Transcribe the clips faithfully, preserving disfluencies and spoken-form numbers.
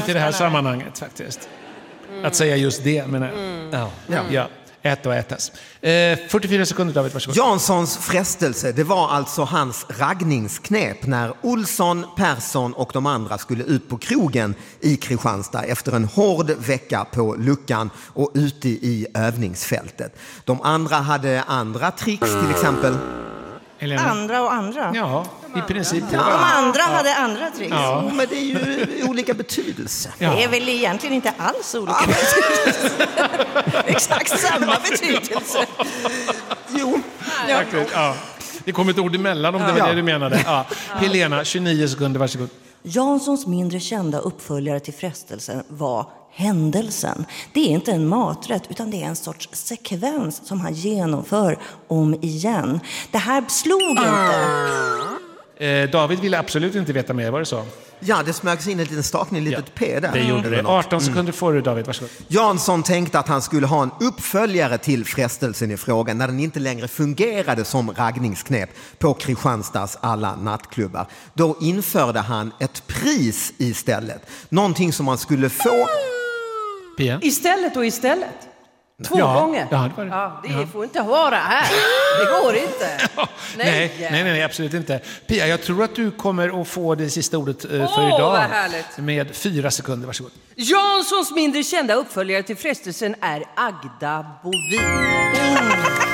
viktigt i det här sammanhanget faktiskt. Mm. Att säga just det, menar jag. Mm. Ja. Ja. ja. Äta och ätas. Eh, fyrtiofyra sekunder, David, varsågod. Janssons frestelse, det var alltså hans raggningsknep när Olsson, Persson och de andra skulle ut på krogen i Kristianstad efter en hård vecka på luckan och ute i övningsfältet. De andra hade andra tricks, till exempel. Helena. Andra och andra? Ja, i princip. Ja, de andra ja. hade andra tricks. Ja. Oh, men det är ju olika betydelse. Ja. Det är väl egentligen inte alls olika ja. betydelse. Exakt samma betydelse. Jo. Ja. Ja. Det kom ett ord emellan om det var ja. det du menade. Ja. Ja. Helena, tjugonio sekunder, varsågod. Janssons mindre kända uppföljare till frestelsen var händelsen. Det är inte en maträtt utan det är en sorts sekvens som han genomför om igen. Det här slog inte. Eh, David ville absolut inte veta mer, var det så? Ja, det smögs in en liten stakning, litet ja, P där. Det gjorde det. arton sekunder mm. får du, David, varsågod. Jansson tänkte att han skulle ha en uppföljare till frestelsen i frågan när den inte längre fungerade som raggningsknep på Kristianstads alla nattklubbar. Då införde han ett pris istället. Någonting som man skulle få... Pia? Istället och istället. Två ja, gånger. Ja, det, var det. Ja, det ja. får inte vara här. Det går inte. Ja, nej. Nej, nej, nej, absolut inte. Pia, jag tror att du kommer att få det sista ordet uh, för Åh, idag. vad härligt. Med fyra sekunder, varsågod. Janssons mindre kända uppföljare till frestelsen är Agda Bovin. Mm.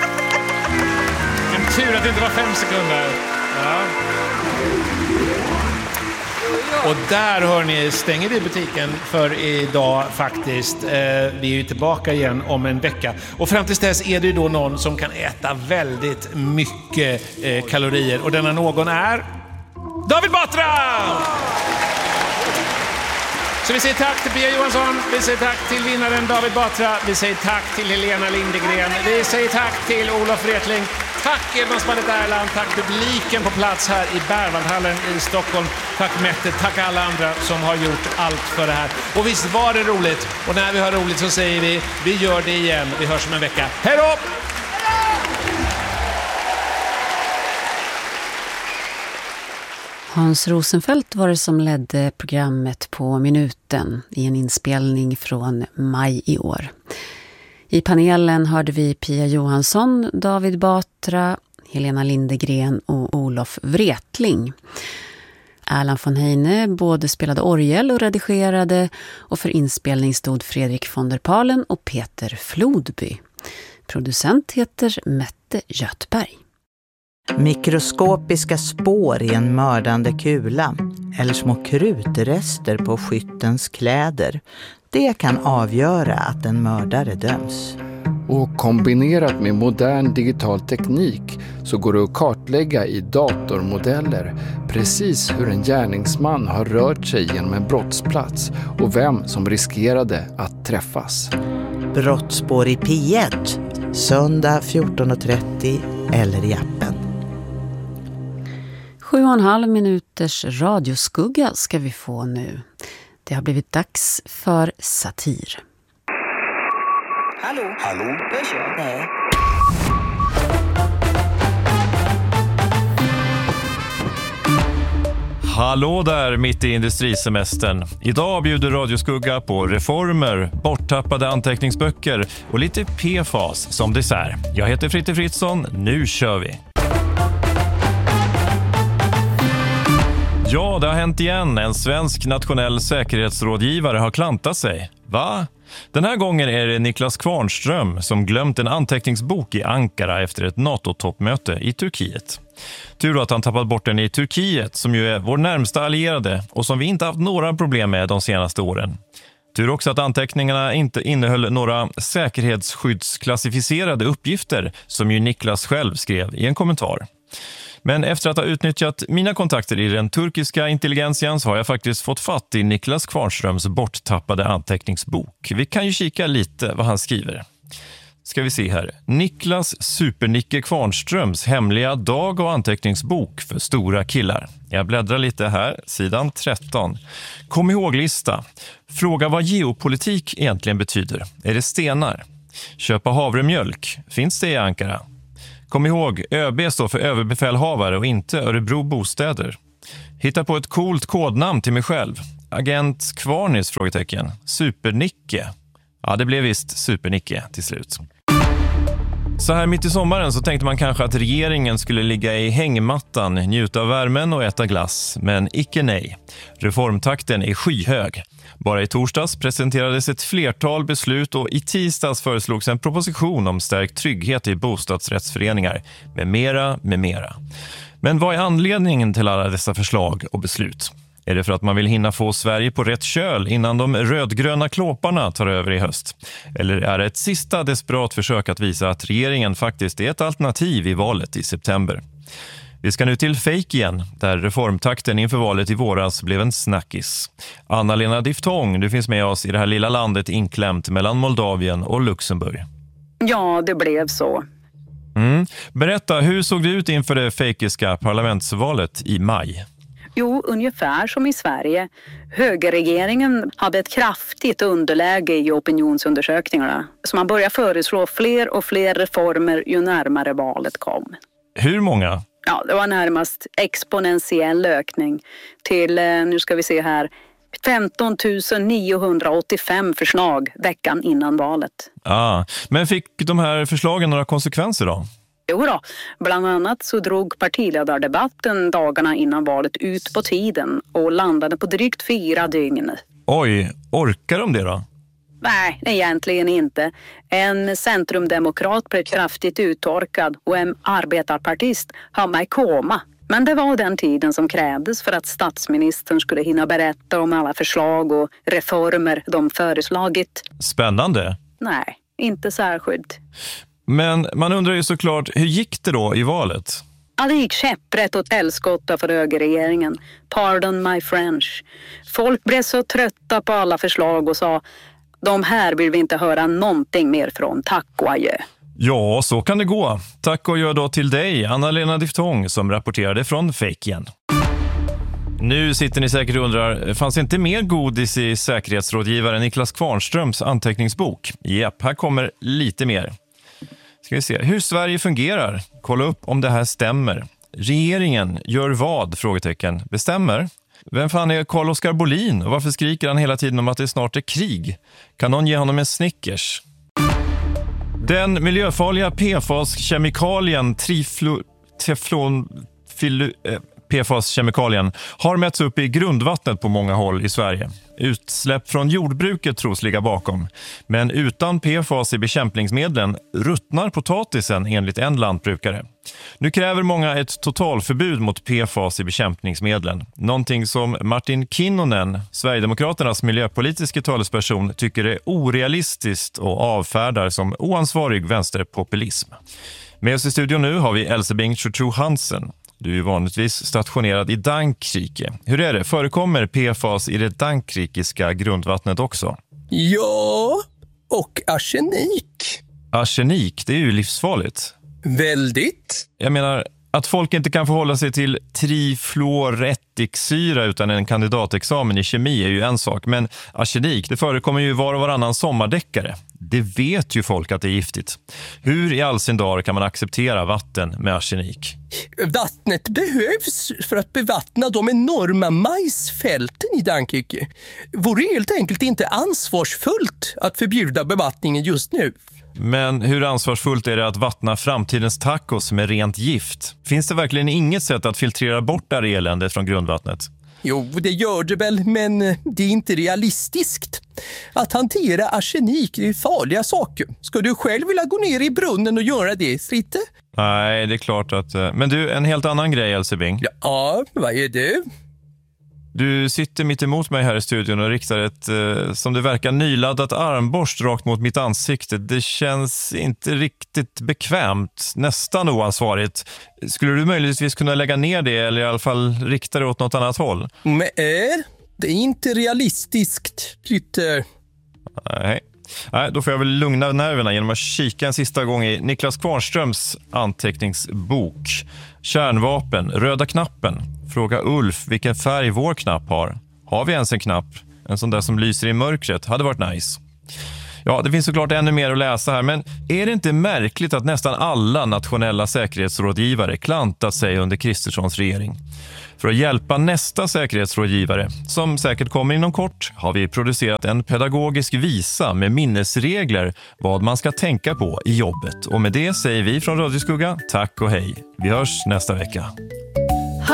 En tur att det inte var fem sekunder. Ja. Och där, hör ni, stänger vi butiken för idag faktiskt. Eh, vi är ju tillbaka igen om en vecka. Och fram tills dess är det ju då någon som kan äta väldigt mycket eh, kalorier. Och denna någon är David Batra! Så vi säger tack till Pia Johansson, vi säger tack till vinnaren David Batra, vi säger tack till Helena Lindegren, vi säger tack till Olof Wretling. Tack Edmundsbandet Erland, tack publiken på plats här i Berwaldhallen i Stockholm. Tack Mette, tack alla andra som har gjort allt för det här. Och visst var det roligt. Och när vi har roligt så säger vi, vi gör det igen. Vi hörs om en vecka. Hej då! Hans Rosenfeldt var det som ledde programmet På minuten i en inspelning från maj i år. I panelen hörde vi Pia Johansson, David Batra, Helena Lindegren och Olof Wretling. Erland von Heine både spelade orgel och redigerade och för inspelning stod Fredrik von der Palen och Peter Flodby. Producent heter Mette Göthberg. Mikroskopiska spår i en mördande kula eller små krutrester på skyttens kläder. Det kan avgöra att en mördare döms. Och kombinerat med modern digital teknik så går det att kartlägga i datormodeller precis hur en gärningsman har rört sig genom en brottsplats och vem som riskerade att träffas. Brottsspår i P ett, söndag fjorton trettio eller i appen. Sju och en halv minuters radioskugga ska vi få nu. Det har blivit dags för satir. Hallå? Hallå? Hörs jag? Nej. Hallå där mitt i industrisemestern. Idag bjuder Radioskugga på reformer, borttappade anteckningsböcker och lite P F A S som dessert. Jag heter Fritte Fritzson, nu kör vi! Ja, det har hänt igen. En svensk nationell säkerhetsrådgivare har klantat sig. Va? Den här gången är det Niklas Kvarnström som glömt en anteckningsbok i Ankara efter ett NATO-toppmöte i Turkiet. Tur att han tappat bort den i Turkiet som ju är vår närmsta allierade och som vi inte haft några problem med de senaste åren. Tur också att anteckningarna inte innehöll några säkerhetsskyddsklassificerade uppgifter som ju Niklas själv skrev i en kommentar. Men efter att ha utnyttjat mina kontakter i den turkiska intelligensian så har jag faktiskt fått fatt i Niklas Kvarnströms borttappade anteckningsbok. Vi kan ju kika lite vad han skriver. Ska vi se här. Niklas Supernicke Kvarnströms hemliga dag- och anteckningsbok för stora killar. Jag bläddrar lite här, sidan tretton. Kom ihåg-lista. Fråga vad geopolitik egentligen betyder. Är det stenar? Köpa havremjölk. Finns det i Ankara? Kom ihåg, ÖB står för överbefälhavare och inte Örebro bostäder. Hitta på ett coolt kodnamn till mig själv. agent Kvarnis? Frågetecken. Supernicke. Ja, det blev visst Supernicke till slut. Så här mitt i sommaren så tänkte man kanske att regeringen skulle ligga i hängmattan, njuta av värmen och äta glass. Men icke nej. Reformtakten är skyhög. Bara i torsdags presenterades ett flertal beslut och i tisdags föreslogs en proposition om stärkt trygghet i bostadsrättsföreningar. Med mera, med mera. Men vad är anledningen till alla dessa förslag och beslut? Är det för att man vill hinna få Sverige på rätt köl innan de rödgröna klåparna tar över i höst? Eller är det ett sista desperat försök att visa att regeringen faktiskt är ett alternativ i valet i september? Vi ska nu till Fake igen, där reformtakten inför valet i våras blev en snackis. Anna-Lena Diftong, du finns med oss i det här lilla landet inklämt mellan Moldavien och Luxemburg. Ja, det blev så. Mm. Berätta, hur såg det ut inför det fejkiska parlamentsvalet i maj? Jo, ungefär som i Sverige. Högerregeringen hade ett kraftigt underläge i opinionsundersökningarna. Så man började föreslå fler och fler reformer ju närmare valet kom. Hur många? Ja, det var närmast exponentiell ökning till, nu ska vi se här, femton tusen niohundraåttiofem förslag veckan innan valet. Ah, men fick de här förslagen några konsekvenser då? Jo då, bland annat så drog partiledardebatten dagarna innan valet ut på tiden och landade på drygt fyra dygn. Oj, orkar de det då? Nej, egentligen inte. En centrumdemokrat blev kraftigt uttorkad och en arbetarpartist hamnade i koma. Men det var den tiden som krävdes för att statsministern skulle hinna berätta om alla förslag och reformer de föreslagit. Spännande. Nej, inte särskilt. Men man undrar ju såklart, hur gick det då i valet? Ja, det gick käpprätt åt helskotta för högerregeringen. Pardon my French. Folk blev så trötta på alla förslag och sa, de här vill vi inte höra någonting mer från, tack och adjö. Ja, så kan det gå. Tack och adjö då till dig, Anna-Lena Diftong, som rapporterade från Fake igen. Nu sitter ni säkert och undrar, fanns inte mer godis i säkerhetsrådgivaren Niklas Kvarnströms anteckningsbok? Japp, här kommer lite mer. Ska vi se hur Sverige fungerar. Kolla upp om det här stämmer. Regeringen gör vad? Frågetecken. Bestämmer. Vem fan är Carl-Oskar Bolin och varför skriker han hela tiden om att det snart är krig? Kan någon ge honom en Snickers? Den miljöfarliga P F A S-kemikalien triflo, teflon, filu, eh, P F A S-kemikalien har mätts upp i grundvattnet på många håll i Sverige. Utsläpp från jordbruket tros ligga bakom. Men utan P F A S i bekämpningsmedlen ruttnar potatisen enligt en lantbrukare. Nu kräver många ett totalförbud mot P F A S i bekämpningsmedlen. Någonting som Martin Kinnunen, Sverigedemokraternas miljöpolitiska talesperson, tycker är orealistiskt och avfärdar som oansvarig vänsterpopulism. Med oss i studion nu har vi Else Bing-Chutru Hansen. Du är vanligtvis stationerad i Dankrike. Hur är det? Förekommer P F A S i det dankrikiska grundvattnet också? Ja, och arsenik. Arsenik, det är ju livsfarligt. Väldigt. Jag menar, att folk inte kan förhålla sig till trifluorättiksyra utan en kandidatexamen i kemi är ju en sak. Men arsenik, det förekommer ju var och varannan sommardäckare. Det vet ju folk att det är giftigt. Hur i all sin dag kan man acceptera vatten med arsenik? Vattnet behövs för att bevattna de enorma majsfälten i Dankrike. Vore helt enkelt inte ansvarsfullt att förbjuda bevattningen just nu. Men hur ansvarsfullt är det att vattna framtidens tacos med rent gift? Finns det verkligen inget sätt att filtrera bort det här eländet från grundvattnet? Jo, det gör det väl, men det är inte realistiskt. Att hantera arsenik är farliga saker. Ska du själv vilja gå ner i brunnen och göra det, Fritte? Nej, det är klart att... Men du, en helt annan grej, Else Bing. Ja, vad är det? Du sitter mitt emot mig här i studion och riktar ett, eh, som det verkar, nyladdat armborst rakt mot mitt ansikte. Det känns inte riktigt bekvämt, nästan oansvarigt. Skulle du möjligtvis kunna lägga ner det eller i alla fall rikta det åt något annat håll? Men det är inte realistiskt, Fritte. Nej. Nej, då får jag väl lugna nerverna genom att kika en sista gång i Niklas Kvarnströms anteckningsbok. Kärnvapen, röda knappen. Fråga Ulf vilken färg vår knapp har. Har vi ens en knapp? En sån där som lyser i mörkret hade varit nice. Ja, det finns såklart ännu mer att läsa här, men är det inte märkligt att nästan alla nationella säkerhetsrådgivare klantat sig under Kristerssons regering? För att hjälpa nästa säkerhetsrådgivare, som säkert kommer inom kort, har vi producerat en pedagogisk visa med minnesregler vad man ska tänka på i jobbet. Och med det säger vi från Radio Skugga tack och hej. Vi hörs nästa vecka.